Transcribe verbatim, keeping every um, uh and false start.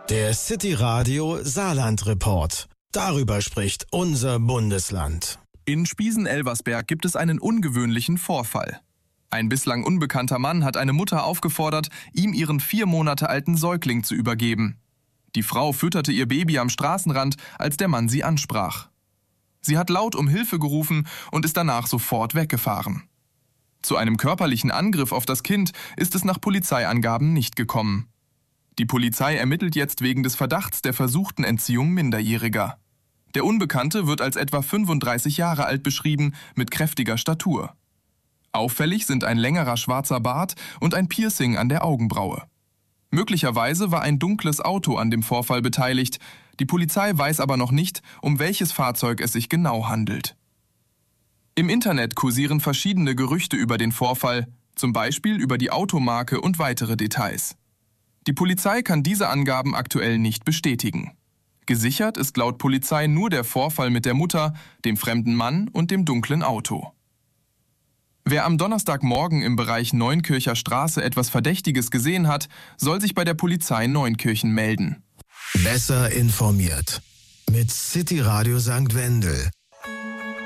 Der City Radio Saarland Report. Darüber spricht unser Bundesland. In Spiesen-Elversberg gibt es einen ungewöhnlichen Vorfall. Ein bislang unbekannter Mann hat eine Mutter aufgefordert, ihm ihren vier Monate alten Säugling zu übergeben. Die Frau fütterte ihr Baby am Straßenrand, als der Mann sie ansprach. Sie hat laut um Hilfe gerufen und ist danach sofort weggefahren. Zu einem körperlichen Angriff auf das Kind ist es nach Polizeiangaben nicht gekommen. Die Polizei ermittelt jetzt wegen des Verdachts der versuchten Entziehung Minderjähriger. Der Unbekannte wird als etwa fünfunddreißig Jahre alt beschrieben, mit kräftiger Statur. Auffällig sind ein längerer schwarzer Bart und ein Piercing an der Augenbraue. Möglicherweise war ein dunkles Auto an dem Vorfall beteiligt. Die Polizei weiß aber noch nicht, um welches Fahrzeug es sich genau handelt. Im Internet kursieren verschiedene Gerüchte über den Vorfall, zum Beispiel über die Automarke und weitere Details. Die Polizei kann diese Angaben aktuell nicht bestätigen. Gesichert ist laut Polizei nur der Vorfall mit der Mutter, dem fremden Mann und dem dunklen Auto. Wer am Donnerstagmorgen im Bereich Neunkircher Straße etwas Verdächtiges gesehen hat, soll sich bei der Polizei Neunkirchen melden. Besser informiert mit City Radio Sankt Wendel.